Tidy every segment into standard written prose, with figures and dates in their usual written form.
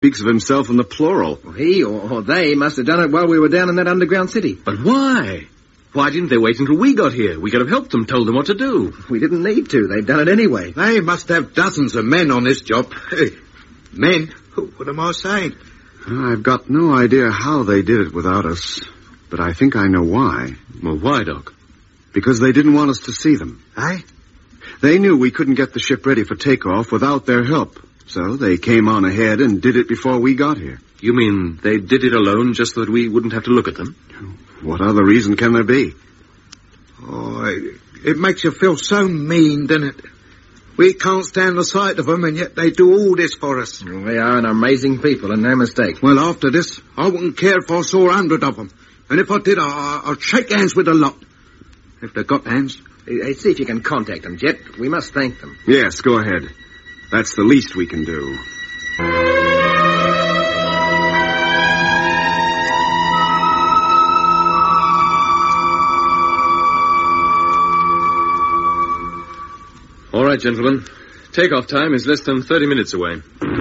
speaks of himself in the plural. Well, he or they must have done it while we were down in that underground city. But why? Why didn't they wait until we got here? We could have helped them, told them what to do. We didn't need to. They'd done it anyway. They must have dozens of men on this job. Men? What am I saying? I've got no idea how they did it without us, but I think I know why. Well, why, Doc? Because they didn't want us to see them. Eh? They knew we couldn't get the ship ready for takeoff without their help, so they came on ahead and did it before we got here. You mean they did it alone just so that we wouldn't have to look at them? What other reason can there be? Oh, it makes you feel so mean, doesn't it? We can't stand the sight of them, and yet they do all this for us. Well, they are an amazing people, and no mistake. Well, after this, I wouldn't care if I saw 100 of them. And if I did, I'd shake hands with a lot. If they've got hands. Hey, see if you can contact them, Jet. We must thank them. Yes, go ahead. That's the least we can do. All right, gentlemen. Takeoff time is less than 30 minutes away.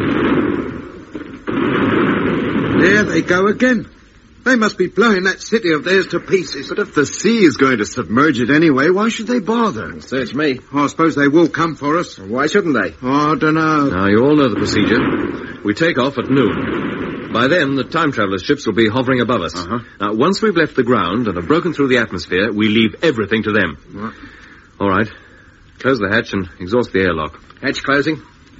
There they go again. They must be blowing that city of theirs to pieces. But if the sea is going to submerge it anyway, why should they bother? Search me. I suppose they will come for us. Why shouldn't they? Oh, I don't know. Now, you all know the procedure. We take off at noon. By then, the time traveler ships will be hovering above us. Now, once we've left the ground and have broken through the atmosphere, we leave everything to them. What? All right. Close the hatch and exhaust the airlock. Hatch closing.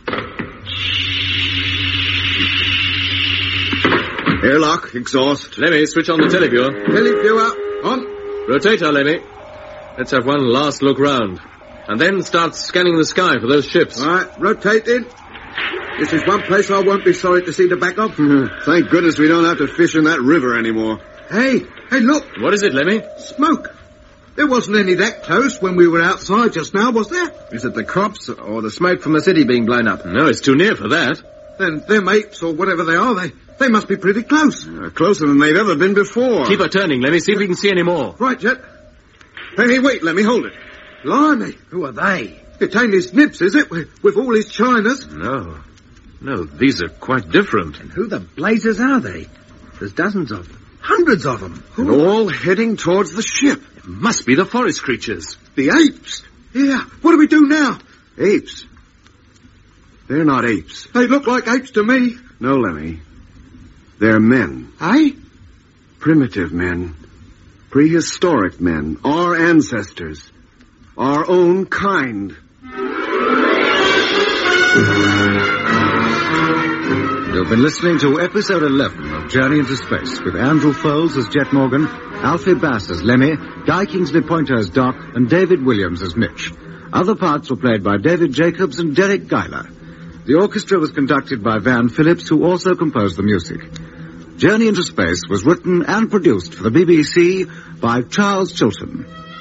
Airlock, exhaust. Lemmy, switch on the televiewer. Televiewer, on. Rotator, Lemmy. Let's have one last look round. And then start scanning the sky for those ships. All right, rotating. This is one place I won't be sorry to see the back of. Thank goodness we don't have to fish in that river anymore. Hey, look. What is it, Lemmy? Smoke. There wasn't any that close when we were outside just now, was there? Is it the crops or the smoke from the city being blown up? No, it's too near for that. Then them apes or whatever they are, they must be pretty close. Closer than they've ever been before. Keep her turning, Lemmy. See if we can see any more. Right, Jet. Hey, wait, let me hold it. Blimey. Who are they? It ain't his nips, is it? With all his chinas? No, these are quite different. And who the blazes are they? There's dozens of them. Hundreds of them. And all heading towards the ship. It must be the forest creatures. The apes. Yeah, what do we do now? Apes? They're not apes. They look like apes to me. No, Lemmy. They're men. Eh? Primitive men. Prehistoric men. Our ancestors. Our own kind. You've been listening to episode 11 of Journey into Space with Andrew Foles as Jet Morgan, Alfie Bass as Lemmy, Guy Kingsley Pointer as Doc, and David Williams as Mitch. Other parts were played by David Jacobs and Derek Geiler. The orchestra was conducted by Van Phillips, who also composed the music. Journey into Space was written and produced for the BBC by Charles Chilton.